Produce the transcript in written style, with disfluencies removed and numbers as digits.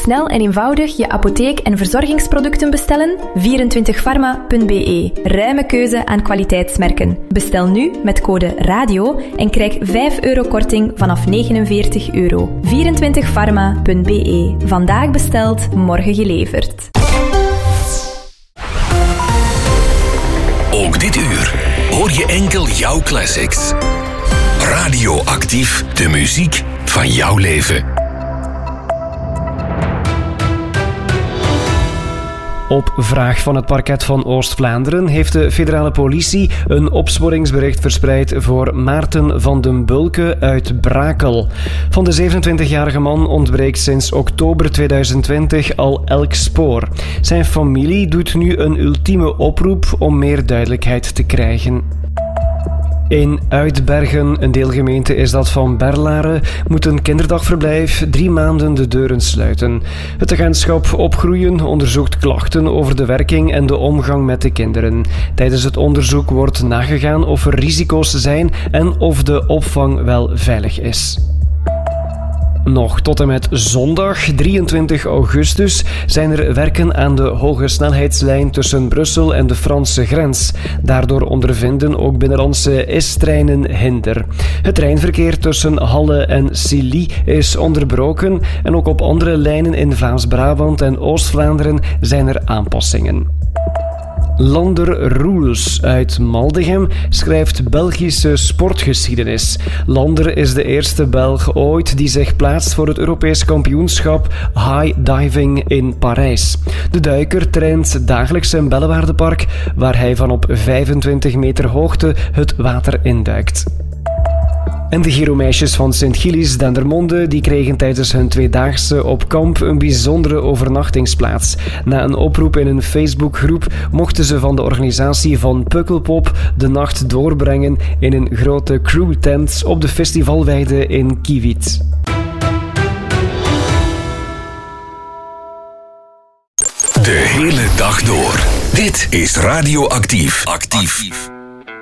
snel en eenvoudig je apotheek- en verzorgingsproducten bestellen? 24pharma.be. Ruime keuze aan kwaliteitsmerken. Bestel nu met code RADIO en krijg €5 korting vanaf €49. 24pharma.be. Vandaag besteld, morgen geleverd. Ook dit uur hoor je enkel jouw classics. Radioactief, de muziek van jouw leven. Op vraag van het parket van Oost-Vlaanderen heeft de federale politie een opsporingsbericht verspreid voor Maarten van den Bulke uit Brakel. Van de 27-jarige man ontbreekt sinds oktober 2020 al elk spoor. Zijn familie doet nu een ultieme oproep om meer duidelijkheid te krijgen. In Uitbergen, een deelgemeente is dat van Berlare, moet een kinderdagverblijf 3 maanden de deuren sluiten. Het agentschap Opgroeien onderzoekt klachten over de werking en de omgang met de kinderen. Tijdens het onderzoek wordt nagegaan of er risico's zijn en of de opvang wel veilig is. Nog tot en met zondag, 23 augustus, zijn er werken aan de hoge snelheidslijn tussen Brussel en de Franse grens. Daardoor ondervinden ook binnenlandse S-treinen hinder. Het treinverkeer tussen Halle en Silly is onderbroken en ook op andere lijnen in Vlaams-Brabant en Oost-Vlaanderen zijn er aanpassingen. Lander Roels uit Maldegem schrijft Belgische sportgeschiedenis. Lander is de eerste Belg ooit die zich plaatst voor het Europees kampioenschap High Diving in Parijs. De duiker traint dagelijks in Bellewaardepark, waar hij van op 25 meter hoogte het water induikt. En de Giromeisjes van Sint-Gilles Dendermonde die kregen tijdens hun 2-daagse op kamp een bijzondere overnachtingsplaats. Na een oproep in een Facebookgroep mochten ze van de organisatie van Pukkelpop de nacht doorbrengen in een grote crewtent op de festivalweide in Kiewiet. De hele dag door. Dit is Radioactief. Actief.